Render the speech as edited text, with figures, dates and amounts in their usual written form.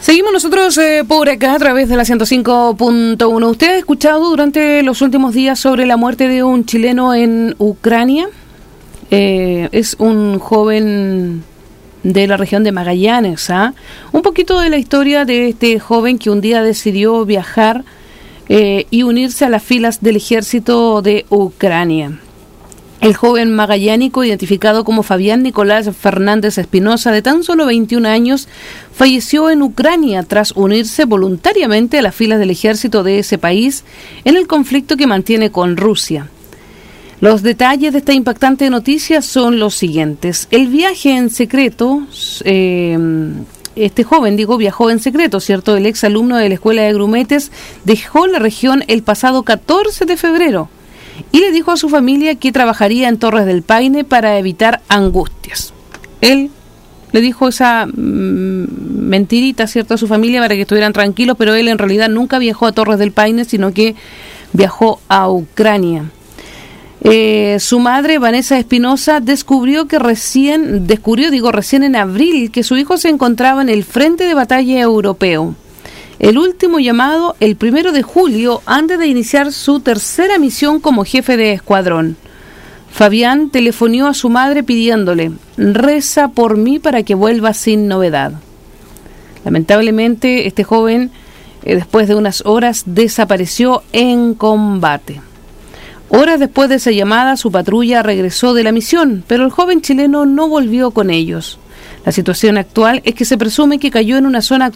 Seguimos nosotros por acá a través de la 105.1. ¿Usted ha escuchado durante los últimos días sobre la muerte de un chileno en Ucrania? Es un joven de la región de Magallanes. Un poquito de la historia de este joven que un día decidió viajar y unirse a las filas del ejército de Ucrania. El joven magallánico, identificado como Fabián Nicolás Fernández Espinosa, de tan solo 21 años, falleció en Ucrania tras unirse voluntariamente a las filas del ejército de ese país en el conflicto que mantiene con Rusia. Los detalles de esta impactante noticia son los siguientes. El viaje en secreto, este joven, viajó en secreto, ¿cierto? El ex alumno de la Escuela de Grumetes dejó la región el pasado 14 de febrero. Y le dijo a su familia que trabajaría en Torres del Paine para evitar angustias. Él le dijo esa mentirita, ¿cierto?, a su familia para que estuvieran tranquilos, pero él en realidad nunca viajó a Torres del Paine, sino que viajó a Ucrania. Su madre, Vanessa Espinosa, descubrió recién en abril que su hijo se encontraba en el frente de batalla europeo. El último llamado el 1 de julio, antes de iniciar su tercera misión como jefe de escuadrón. Fabián telefonió a su madre pidiéndole: reza por mí para que vuelva sin novedad. Lamentablemente, este joven, después de unas horas, desapareció en combate. Horas después de esa llamada, su patrulla regresó de la misión, pero el joven chileno no volvió con ellos. La situación actual es que se presume que cayó en una zona